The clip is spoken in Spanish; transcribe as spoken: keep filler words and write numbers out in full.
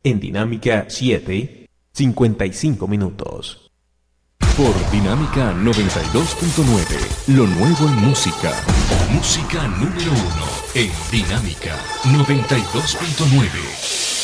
En Dinámica siete, cincuenta y cinco minutos. Por Dinámica noventa y dos punto nueve, lo nuevo en música. Música número uno en Dinámica noventa y dos punto nueve.